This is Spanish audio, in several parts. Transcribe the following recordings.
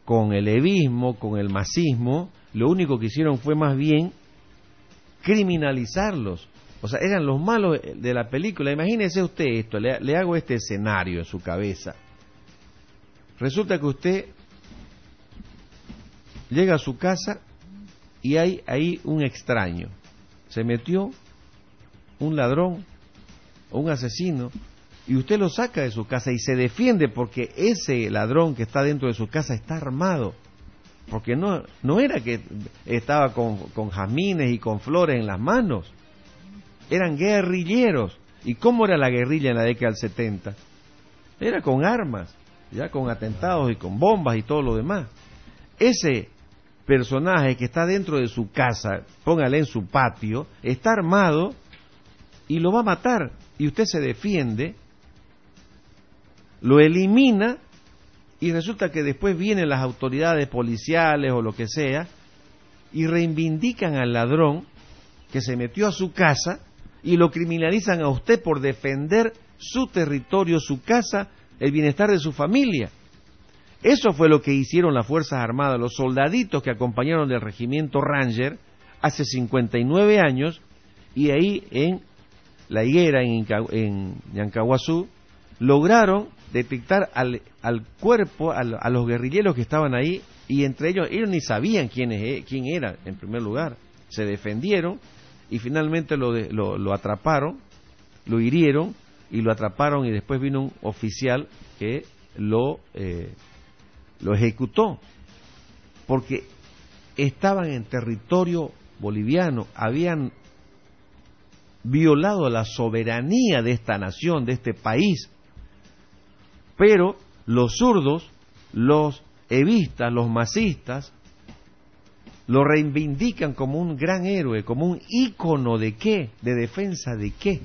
con el levismo, con el masismo, lo único que hicieron fue más bien criminalizarlos. O sea, eran los malos de la película. Imagínese usted esto, le hago este escenario en su cabeza. Resulta que usted llega a su casa y hay ahí un extraño. Se metió un ladrón o un asesino y usted lo saca de su casa y se defiende porque ese ladrón que está dentro de su casa está armado. Porque no era que estaba con jazmines y con flores en las manos. Eran guerrilleros. ¿Y cómo era la guerrilla en la década del 70? Era con armas, ya con atentados y con bombas y todo lo demás. Ese personaje que está dentro de su casa, póngale en su patio, está armado y lo va a matar. Y usted se defiende, lo elimina y resulta que después vienen las autoridades policiales o lo que sea y reivindican al ladrón que se metió a su casa y lo criminalizan a usted por defender su territorio, su casa, el bienestar de su familia. Eso fue lo que hicieron las Fuerzas Armadas, los soldaditos que acompañaron del regimiento Ranger hace 59 años, y ahí en La Higuera, en Ñancahuazú, lograron detectar al cuerpo, a los guerrilleros que estaban ahí, y entre ellos ni sabían quién era en primer lugar. Se defendieron y finalmente lo atraparon, lo hirieron y lo atraparon, y después vino un oficial que lo ejecutó porque estaban en territorio boliviano, habían violado la soberanía de esta nación, de este país. Pero los zurdos, los evistas, los masistas lo reivindican como un gran héroe, como un ícono de qué, de defensa de qué.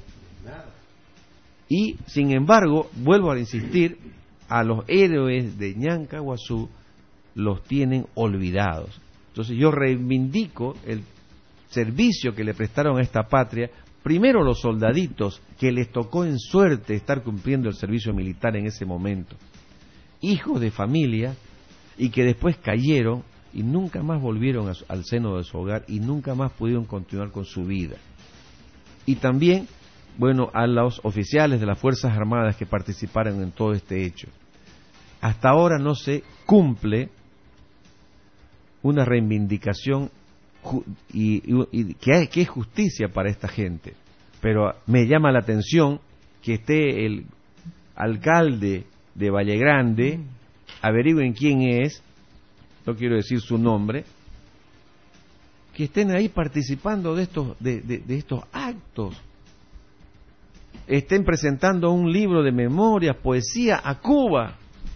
Y sin embargo, vuelvo a insistir, a los héroes de Ñancahuazú los tienen olvidados. Entonces yo reivindico el servicio que le prestaron a esta patria, primero los soldaditos que les tocó en suerte estar cumpliendo el servicio militar en ese momento, hijos de familia, y que después cayeron y nunca más volvieron al seno de su hogar y nunca más pudieron continuar con su vida. Y también, bueno, a los oficiales de las Fuerzas Armadas que participaron en todo este hecho. Hasta ahora no se cumple una reivindicación y que es justicia para esta gente. Pero me llama la atención que esté el alcalde de Valle Grande, averigüen quién es, no quiero decir su nombre, que estén ahí participando de estos actos, estén presentando un libro de memorias, poesía a Cuba.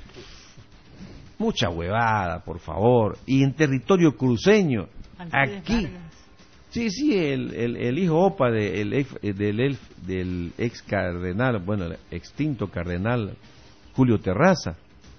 Mucha huevada, por favor. Y en territorio cruceño, aquí. Sí, el hijo Opa del ex cardenal, bueno, el extinto cardenal Julio Terraza.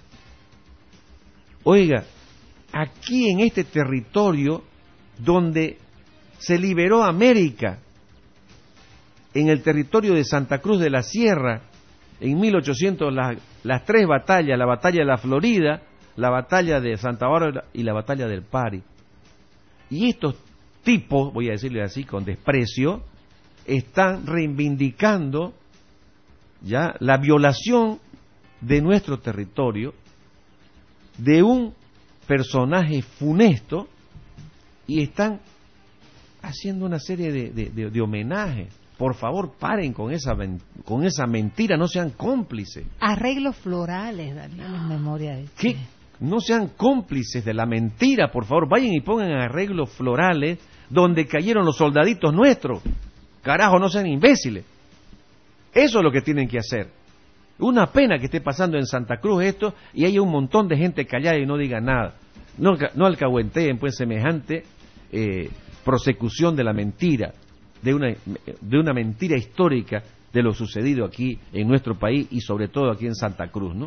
Oiga, aquí en este territorio donde se liberó América, en el territorio de Santa Cruz de la Sierra, en 1800, las tres batallas, la batalla de la Florida, la batalla de Santa Bárbara y la batalla del Pari. Y estos tipos, voy a decirle así con desprecio, están reivindicando ya la violación de nuestro territorio de un personaje funesto, y están haciendo una serie de homenajes. Por favor, paren con esa mentira, no sean cómplices. Arreglos florales, Daniel, en memoria de ¿Qué? No sean cómplices de la mentira, por favor. Vayan y pongan arreglos florales donde cayeron los soldaditos nuestros. Carajo, no sean imbéciles. Eso es lo que tienen que hacer. Una pena que esté pasando en Santa Cruz esto y haya un montón de gente callada y no diga nada. No alcahueteen pues semejante prosecución de la mentira, de una mentira histórica de lo sucedido aquí en nuestro país y sobre todo aquí en Santa Cruz, ¿no?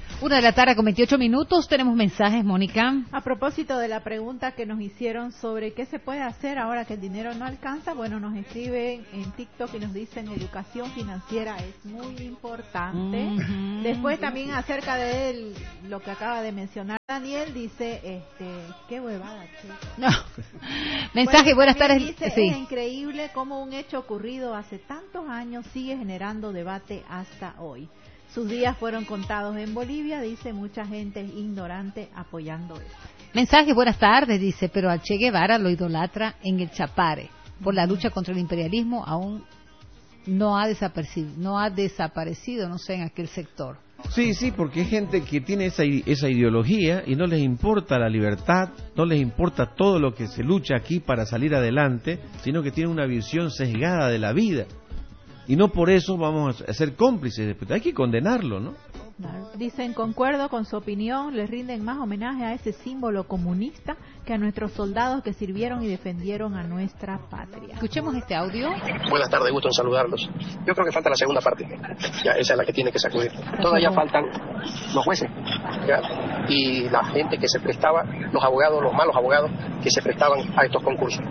1:28 tenemos mensajes, Mónica. A propósito de la pregunta que nos hicieron sobre qué se puede hacer ahora que el dinero no alcanza, bueno, nos escriben en TikTok y nos dicen educación financiera es muy importante. Después también acerca de lo que acaba de mencionar Daniel, dice, qué huevada, che. No. Mensaje, buenas tardes. Dice, sí. Es increíble cómo un hecho ocurrido hace tantos años sigue generando debate hasta hoy. Sus días fueron contados en Bolivia, dice, mucha gente ignorante apoyando esto. Mensaje, buenas tardes, dice, pero al Che Guevara lo idolatra en el Chapare. Por la lucha contra el imperialismo aún no ha desaparecido, no sé, en aquel sector. Sí, porque hay gente que tiene esa ideología y no les importa la libertad, no les importa todo lo que se lucha aquí para salir adelante, sino que tiene una visión sesgada de la vida. Y no por eso vamos a ser cómplices. Hay que condenarlo, ¿no? Dicen, concuerdo con su opinión, les rinden más homenaje a ese símbolo comunista que a nuestros soldados que sirvieron y defendieron a nuestra patria. Escuchemos este audio. Buenas tardes, gusto en saludarlos. Yo creo que falta la segunda parte, ya esa es la que tiene que sacudir. Todavía faltan los jueces, ¿ya? Y la gente que se prestaba, los abogados, los malos abogados que se prestaban a estos concursos.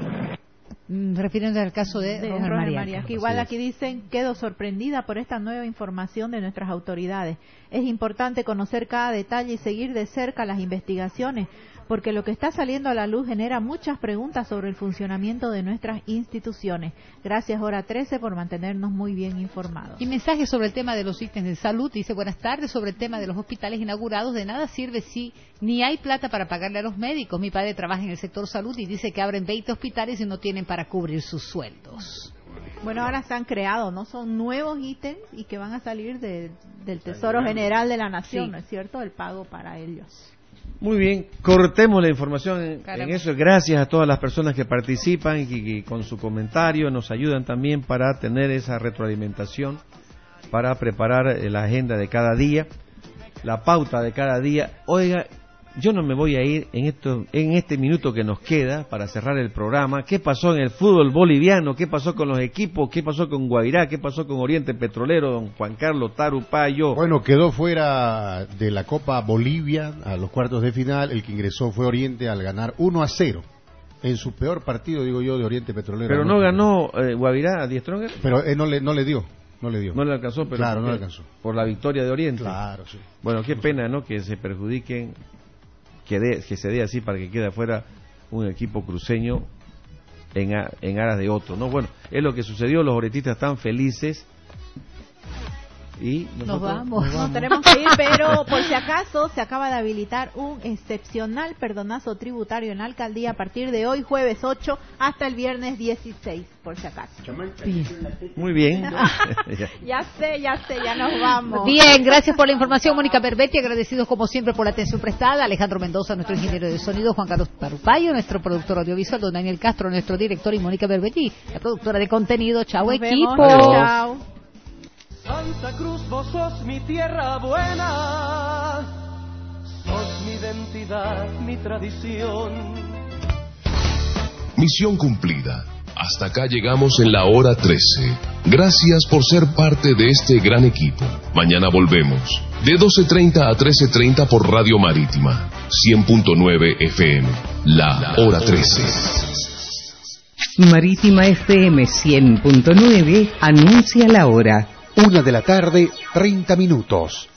Refiriendo al caso de Roger María. Que igual aquí dicen, quedo sorprendida por esta nueva información de nuestras autoridades. Es importante conocer cada detalle y seguir de cerca las investigaciones, porque lo que está saliendo a la luz genera muchas preguntas sobre el funcionamiento de nuestras instituciones. Gracias, Hora 13, por mantenernos muy bien informados. Y mensaje sobre el tema de los ítems de salud. Dice, buenas tardes, sobre el tema de los hospitales inaugurados. De nada sirve si ni hay plata para pagarle a los médicos. Mi padre trabaja en el sector salud y dice que abren 20 hospitales y no tienen para cubrir sus sueldos. Bueno, ahora se han creado, ¿no? Son nuevos ítems y que van a salir del Tesoro General de la Nación, sí. ¿No es cierto? El pago para ellos. Muy bien, cortemos la información en eso. Gracias a todas las personas que participan y que con su comentario nos ayudan también para tener esa retroalimentación, para preparar la agenda de cada día, la pauta de cada día. Oiga, yo no me voy a ir en este minuto que nos queda para cerrar el programa. ¿Qué pasó en el fútbol boliviano? ¿Qué pasó con los equipos? ¿Qué pasó con Guavirá? ¿Qué pasó con Oriente Petrolero? Don Juan Carlos Tarupayo. Bueno, quedó fuera de la Copa Bolivia a los cuartos de final. El que ingresó fue Oriente al ganar 1-0. En su peor partido, digo yo, de Oriente Petrolero. Pero no ganó Guavirá a Die Stronger. Pero no le dio. No le alcanzó, pero claro, no le alcanzó. Por la victoria de Oriente. Claro, sí. Bueno, qué pena, ¿no? Que se perjudiquen, que se dé así para que quede afuera un equipo cruceño en aras de otro, ¿no? Bueno, es lo que sucedió, los oretistas están felices y nos vamos. Nos tenemos que ir, pero por si acaso se acaba de habilitar un excepcional perdonazo tributario en la alcaldía a partir de hoy, jueves 8, hasta el viernes 16, por si acaso. Muy bien. Ya sé, ya nos vamos. Bien, gracias por la información, Mónica Berbetti, agradecidos como siempre por la atención prestada, Alejandro Mendoza, nuestro ingeniero de sonido, Juan Carlos Tarupayo, nuestro productor audiovisual, don Daniel Castro, nuestro director, y Mónica Berbetti, la productora de contenido. Chao, equipo. Chao. Santa Cruz, vos sos mi tierra buena, sos mi identidad, mi tradición. Misión cumplida. Hasta acá llegamos en la hora 13. Gracias por ser parte de este gran equipo. Mañana volvemos, de 12:30 a 13:30 por Radio Marítima, 100.9 FM, la hora 13. Marítima FM 100.9 anuncia la hora. 1:30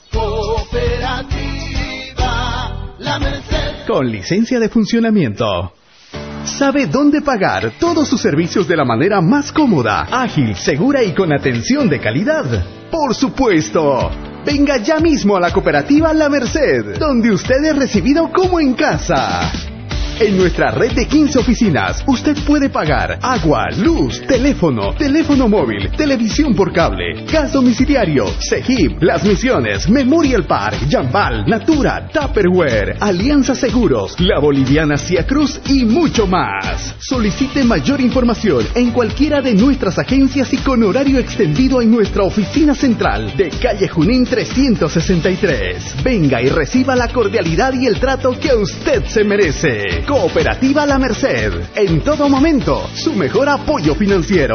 Cooperativa La Merced. Con licencia de funcionamiento. Sabe dónde pagar todos sus servicios de la manera más cómoda, ágil, segura y con atención de calidad. ¡Por supuesto! Venga ya mismo a la cooperativa La Merced, donde usted es recibido como en casa. En nuestra red de 15 oficinas, usted puede pagar agua, luz, teléfono móvil, televisión por cable, gas domiciliario, CEGIP, Las Misiones, Memorial Park, Jambal, Natura, Tupperware, Alianza Seguros, La Boliviana Cia Cruz y mucho más. Solicite mayor información en cualquiera de nuestras agencias y con horario extendido en nuestra oficina central de calle Junín 363. Venga y reciba la cordialidad y el trato que usted se merece. Cooperativa La Merced, en todo momento, su mejor apoyo financiero.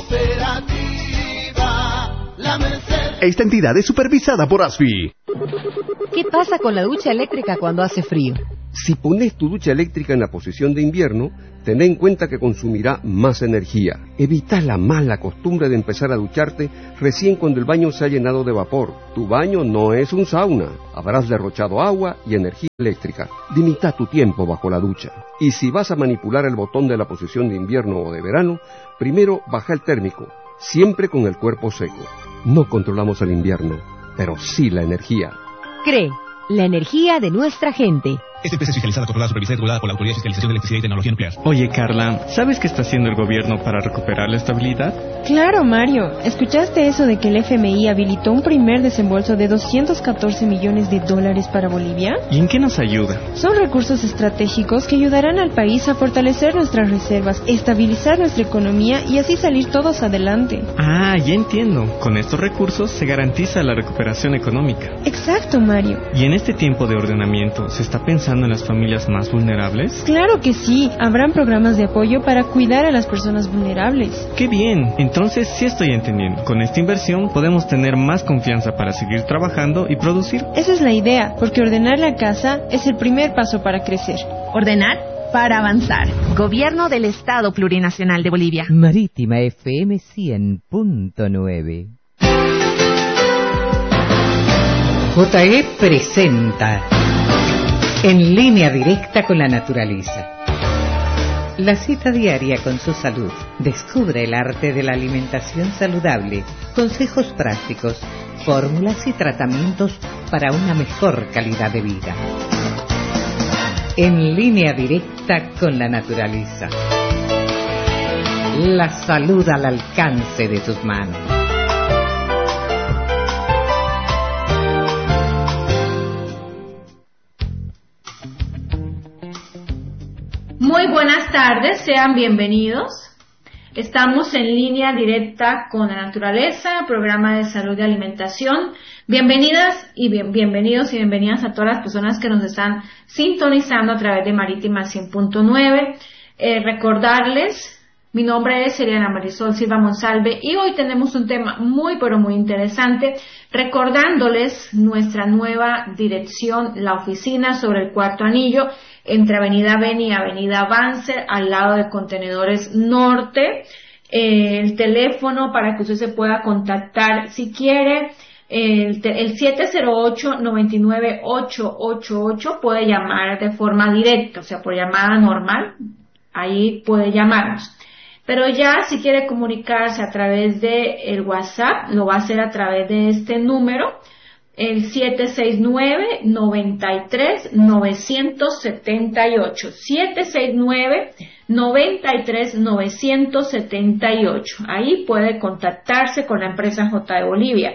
Cooperativa La Merced. Esta entidad es supervisada por ASFI. ¿qué pasa con la ducha eléctrica cuando hace frío? Si pones tu ducha eléctrica en la posición de invierno, ten en cuenta que consumirá más energía. Evita la mala costumbre de empezar a ducharte recién cuando el baño se ha llenado de vapor. Tu baño no es un sauna. Habrás derrochado agua y energía eléctrica. Limita tu tiempo bajo la ducha. Y si vas a manipular el botón de la posición de invierno o de verano, primero baja el térmico, siempre con el cuerpo seco. No controlamos el invierno, pero sí la energía. CRE, la energía de nuestra gente. Esta empresa es fiscalizada, controlada, supervisada y regulada por la Autoridad de Fiscalización de Electricidad y Tecnología Nuclear. Oye, Carla, ¿sabes qué está haciendo el gobierno para recuperar la estabilidad? Claro, Mario. ¿Escuchaste eso de que el FMI habilitó un primer desembolso de $214 millones para Bolivia? ¿Y en qué nos ayuda? Son recursos estratégicos que ayudarán al país a fortalecer nuestras reservas, estabilizar nuestra economía y así salir todos adelante. Ah, ya entiendo. Con estos recursos se garantiza la recuperación económica. Exacto, Mario. ¿Y en este tiempo de ordenamiento se está pensando en las familias más vulnerables? Claro que sí. Habrán programas de apoyo para cuidar a las personas vulnerables. ¡Qué bien! Entonces sí estoy entendiendo. Con esta inversión podemos tener más confianza para seguir trabajando y producir. Esa es la idea, porque ordenar la casa es el primer paso para crecer. Ordenar para avanzar. Gobierno del Estado Plurinacional de Bolivia. Marítima FM 100.9. JE presenta En línea directa con la naturaleza. La cita diaria con su salud. Descubre el arte de la alimentación saludable, consejos prácticos, fórmulas y tratamientos para una mejor calidad de vida. En línea directa con la naturaleza. La salud al alcance de tus manos. Muy buenas tardes, sean bienvenidos. Estamos en línea directa con la naturaleza, programa de salud y alimentación. Bienvenidas y bienvenidos y bienvenidas a todas las personas que nos están sintonizando a través de Marítima 100.9. Recordarles, mi nombre es Eliana Marisol Silva Monsalve y hoy tenemos un tema muy pero muy interesante, recordándoles nuestra nueva dirección, la oficina sobre el Cuarto Anillo, entre Avenida Beni y Avenida Banzer, al lado de Contenedores Norte. El teléfono para que usted se pueda contactar si quiere, el 708-99888, puede llamar de forma directa, o sea, por llamada normal, ahí puede llamarnos. Pero ya si quiere comunicarse a través de el WhatsApp, lo va a hacer a través de este número, el 769-93-978, 769-93-978. Ahí puede contactarse con la empresa J de Bolivia,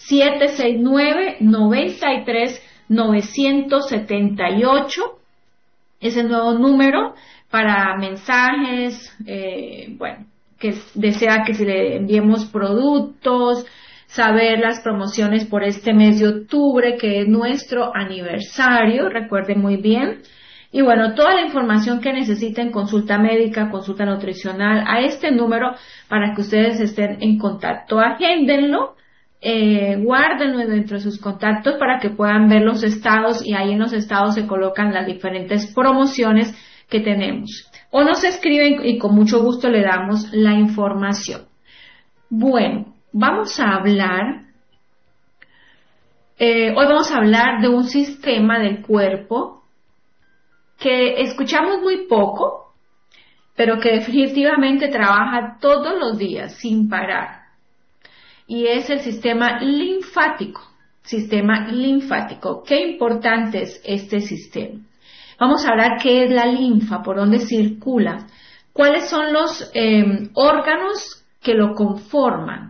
769-93-978, es el nuevo número para mensajes, que desea que se le enviemos productos, saber las promociones por este mes de octubre, que es nuestro aniversario, recuerden muy bien. Y bueno, toda la información que necesiten, consulta médica, consulta nutricional, a este número para que ustedes estén en contacto. Agéndenlo, guárdenlo dentro de sus contactos para que puedan ver los estados, y ahí en los estados se colocan las diferentes promociones que tenemos. O nos escriben y con mucho gusto le damos la información. Bueno, vamos a hablar, hoy vamos a hablar de un sistema del cuerpo que escuchamos muy poco, pero que definitivamente trabaja todos los días sin parar. Y es el sistema linfático. Sistema linfático. Qué importante es este sistema. Vamos a hablar qué es la linfa, por dónde circula, cuáles son los órganos que lo conforman.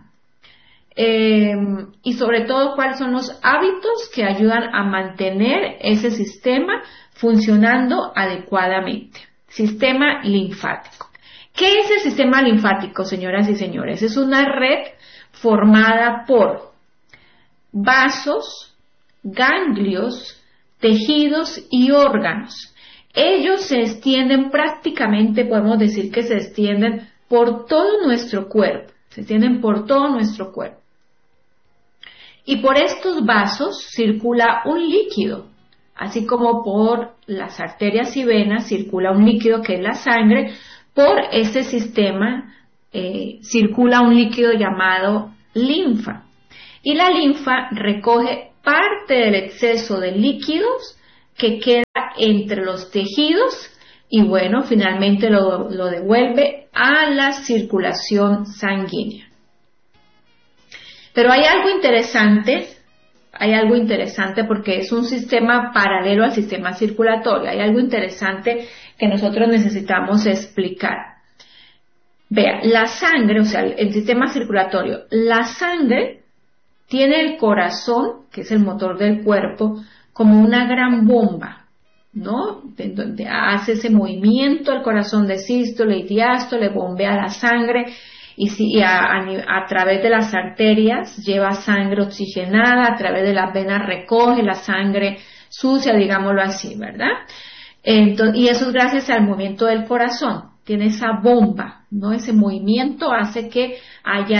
Y sobre todo cuáles son los hábitos que ayudan a mantener ese sistema funcionando adecuadamente. Sistema linfático. ¿Qué es el sistema linfático, señoras y señores? Es una red formada por vasos, ganglios, tejidos y órganos. Ellos se extienden prácticamente, podemos decir que se extienden por todo nuestro cuerpo. Se extienden por todo nuestro cuerpo. Y por estos vasos circula un líquido, así como por las arterias y venas circula un líquido que es la sangre, por este sistema circula un líquido llamado linfa. Y la linfa recoge parte del exceso de líquidos que queda entre los tejidos y bueno, finalmente lo devuelve a la circulación sanguínea. Pero hay algo interesante porque es un sistema paralelo al sistema circulatorio. Hay algo interesante que nosotros necesitamos explicar. Vea, la sangre, o sea, el sistema circulatorio, la sangre tiene el corazón, que es el motor del cuerpo, como una gran bomba, ¿no? Donde hace ese movimiento el corazón de sístole y diástole, bombea la sangre y a través de las arterias lleva sangre oxigenada, a través de las venas recoge la sangre sucia, digámoslo así, ¿verdad? Entonces, y eso es gracias al movimiento del corazón. Tiene esa bomba, ¿no? Ese movimiento hace que haya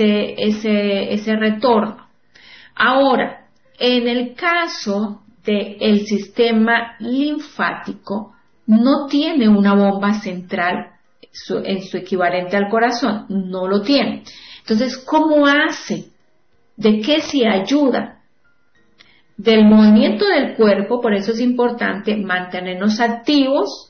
ese retorno. Ahora, en el caso del sistema linfático, no tiene una bomba central en su equivalente al corazón, no lo tiene. Entonces, ¿cómo hace? ¿De qué se ayuda? Del movimiento del cuerpo, por eso es importante mantenernos activos.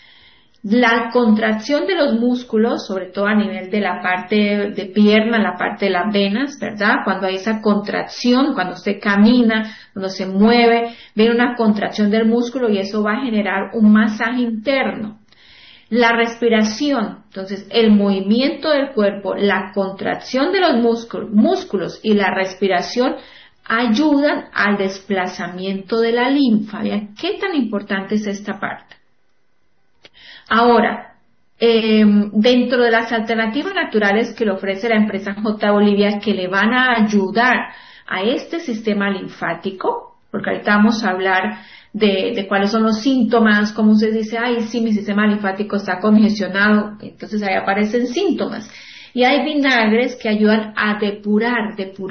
La contracción de los músculos, sobre todo a nivel de la parte de pierna, la parte de las venas, ¿verdad? Cuando hay esa contracción, cuando usted camina, cuando se mueve, viene una contracción del músculo y eso va a generar un masaje interno. La respiración, entonces el movimiento del cuerpo, la contracción de los músculos y la respiración ayudan al desplazamiento de la linfa. Vean qué tan importante es esta parte. Ahora, dentro de las alternativas naturales que le ofrece la empresa J. Bolivia que le van a ayudar a este sistema linfático, porque ahorita vamos a hablar de cuáles son los síntomas, como usted dice, ay, sí, mi sistema linfático está congestionado, entonces ahí aparecen síntomas. Y hay vinagres que ayudan a depurar,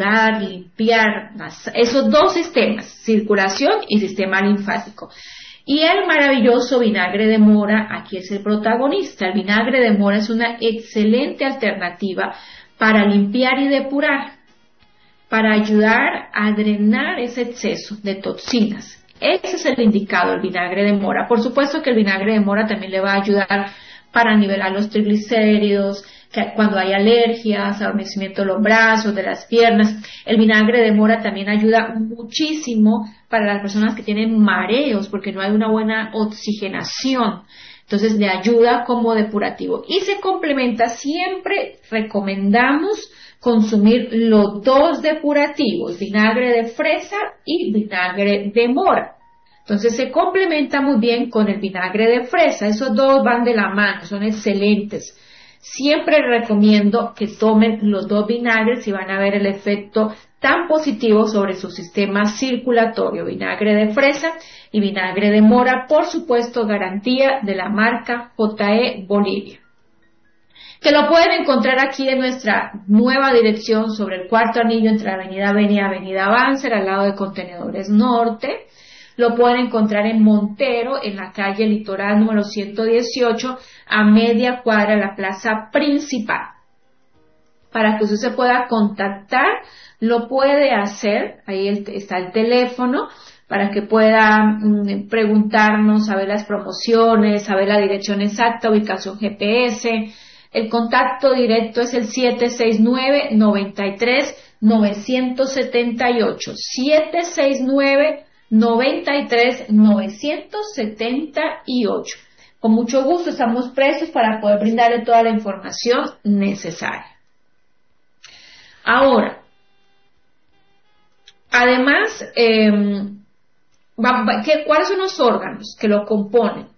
limpiar esos dos sistemas, circulación y sistema linfático. Y el maravilloso vinagre de mora aquí es el protagonista. El vinagre de mora es una excelente alternativa para limpiar y depurar, para ayudar a drenar ese exceso de toxinas. Ese es el indicado, el vinagre de mora. Por supuesto que el vinagre de mora también le va a ayudar para nivelar los triglicéridos, que cuando hay alergias, adormecimiento de los brazos, de las piernas. El vinagre de mora también ayuda muchísimo para las personas que tienen mareos porque no hay una buena oxigenación. Entonces le ayuda como depurativo. Y se complementa, siempre recomendamos consumir los dos depurativos, vinagre de fresa y vinagre de mora. Entonces se complementa muy bien con el vinagre de fresa. Esos dos van de la mano, son excelentes. Siempre recomiendo que tomen los dos vinagres y van a ver el efecto tan positivo sobre su sistema circulatorio. Vinagre de fresa y vinagre de mora, por supuesto, garantía de la marca J.E. Bolivia. Que lo pueden encontrar aquí en nuestra nueva dirección sobre el Cuarto Anillo entre Avenida Beni y Avenida Banzer, al lado de Contenedores Norte. Lo pueden encontrar en Montero, en la calle Litoral número 118, a media cuadra de la plaza principal. Para que usted se pueda contactar, lo puede hacer, ahí está el teléfono, para que pueda preguntarnos, saber las promociones, saber la dirección exacta, ubicación GPS. El contacto directo es el 769-93-978. 769-93-978. Con mucho gusto estamos prestos para poder brindarle toda la información necesaria. Ahora, además, ¿cuáles son los órganos que lo componen?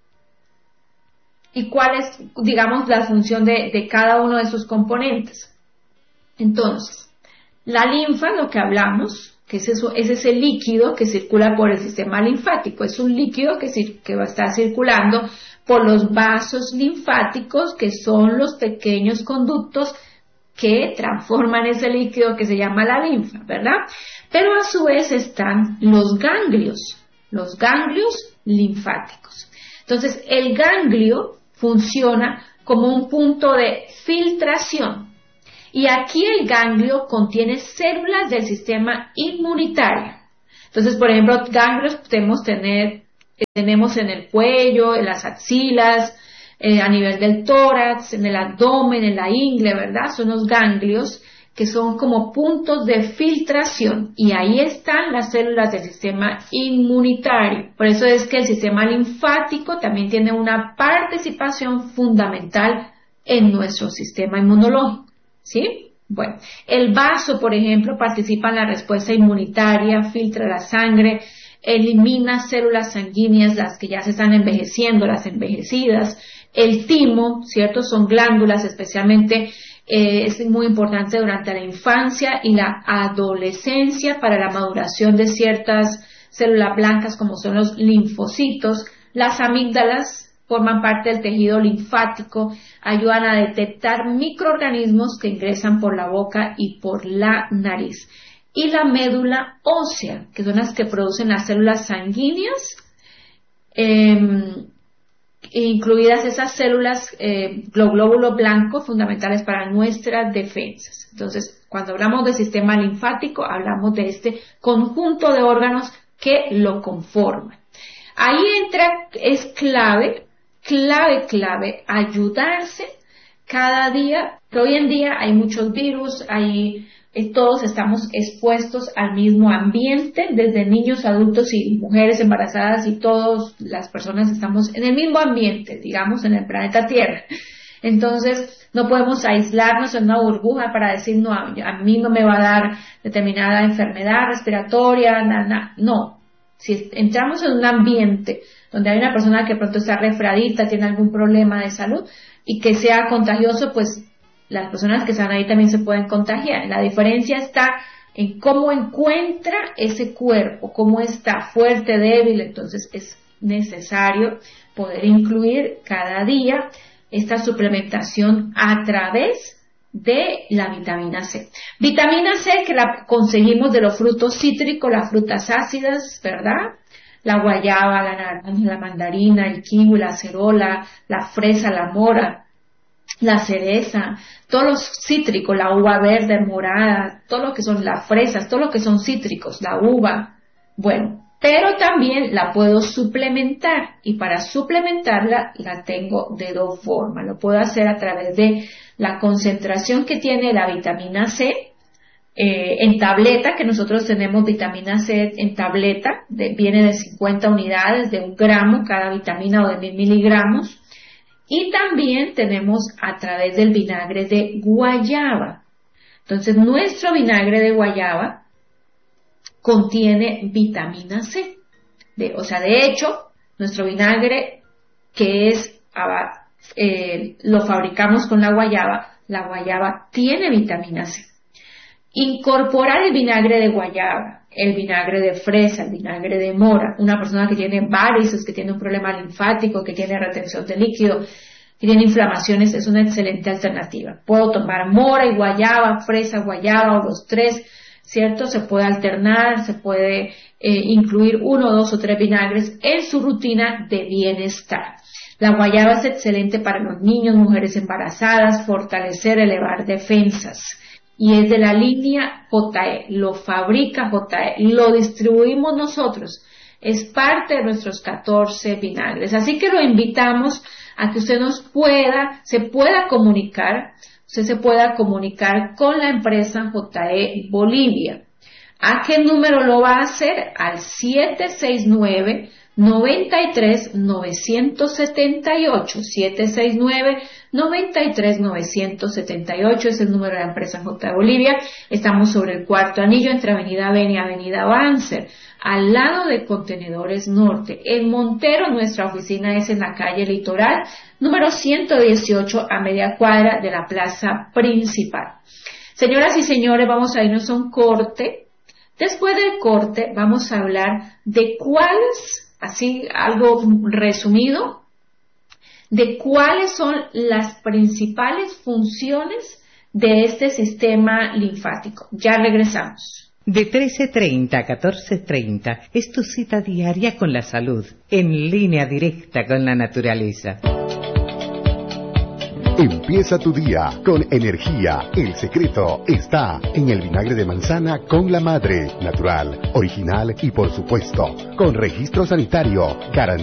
¿Y cuál es, digamos, la función de cada uno de sus componentes? Entonces, la linfa, lo que hablamos, que es ese líquido que circula por el sistema linfático. Es un líquido que va a estar circulando por los vasos linfáticos, que son los pequeños conductos que transforman ese líquido que se llama la linfa, ¿verdad? Pero a su vez están los ganglios linfáticos. Entonces, el ganglio funciona como un punto de filtración. Y aquí el ganglio contiene células del sistema inmunitario. Entonces, por ejemplo, ganglios tenemos en el cuello, en las axilas, a nivel del tórax, en el abdomen, en la ingle, ¿verdad? Son los ganglios que son como puntos de filtración, y ahí están las células del sistema inmunitario. Por eso es que el sistema linfático también tiene una participación fundamental en nuestro sistema inmunológico, ¿sí? Bueno, el vaso, por ejemplo, participa en la respuesta inmunitaria, filtra la sangre, elimina células sanguíneas, las que ya se están envejeciendo, las envejecidas. El timo, ¿cierto? Son glándulas, especialmente es muy importante durante la infancia y la adolescencia para la maduración de ciertas células blancas como son los linfocitos. Las amígdalas forman parte del tejido linfático, ayudan a detectar microorganismos que ingresan por la boca y por la nariz. Y la médula ósea, que son las que producen las células sanguíneas, incluidas esas células, los glóbulos blancos fundamentales para nuestras defensas. Entonces, cuando hablamos del sistema linfático, hablamos de este conjunto de órganos que lo conforman. Ahí es clave ayudarse cada día. Hoy en día hay muchos virus, todos estamos expuestos al mismo ambiente, desde niños, adultos y mujeres embarazadas, y todas las personas estamos en el mismo ambiente, digamos, en el planeta Tierra. Entonces, no podemos aislarnos en una burbuja para decir, no, a mí no me va a dar determinada enfermedad respiratoria, no. Si entramos en un ambiente donde hay una persona que pronto está resfriadita, tiene algún problema de salud y que sea contagioso, pues las personas que están ahí también se pueden contagiar. La diferencia está en cómo encuentra ese cuerpo, cómo está, fuerte, débil. Entonces es necesario poder incluir cada día esta suplementación a través de la vitamina C. Vitamina C que la conseguimos de los frutos cítricos, las frutas ácidas, ¿verdad? La guayaba, la naranja, la mandarina, el kiwi, la acerola, la fresa, la mora, la cereza, todos los cítricos, la uva verde, morada, todo lo que son las fresas, todo lo que son cítricos, la uva. Bueno, pero también la puedo suplementar, y para suplementarla la tengo de dos formas. Lo puedo hacer a través de la concentración que tiene la vitamina C en tableta, que nosotros tenemos vitamina C en tableta, viene de 50 unidades, de 1 gramo cada vitamina, o de 1000 miligramos. Y también tenemos a través del vinagre de guayaba. Entonces, nuestro vinagre de guayaba contiene vitamina C. De hecho, nuestro vinagre, que lo fabricamos con la guayaba tiene vitamina C. Incorporar el vinagre de guayaba, el vinagre de fresa, el vinagre de mora, una persona que tiene varices, que tiene un problema linfático, que tiene retención de líquido, que tiene inflamaciones, es una excelente alternativa. Puedo tomar mora y guayaba, fresa, guayaba, o los tres, ¿cierto? Se puede alternar, se puede incluir 1, 2 o 3 vinagres en su rutina de bienestar. La guayaba es excelente para los niños, mujeres embarazadas, fortalecer, elevar defensas. Y es de la línea JE, lo fabrica JE, lo distribuimos nosotros, es parte de nuestros 14 vinagres. Así que lo invitamos a que usted se pueda comunicar con la empresa JE Bolivia. ¿A qué número lo va a hacer? Al 769-93-978, 769-93-978 es el número de la empresa JE Bolivia. Estamos sobre el Cuarto Anillo, entre Avenida Beni y Avenida Banzer, al lado de Contenedores Norte. En Montero, nuestra oficina es en la calle Litoral, número 118, a media cuadra de la plaza principal. Señoras y señores, vamos a irnos a un corte. Después del corte vamos a hablar de cuáles, así algo resumido, de cuáles son las principales funciones de este sistema linfático. Ya regresamos. De 13:30 a 14:30 es tu cita diaria con la salud, en línea directa con la naturaleza. Empieza tu día con energía. El secreto está en el vinagre de manzana con la madre, natural, original y por supuesto, con registro sanitario, garantía.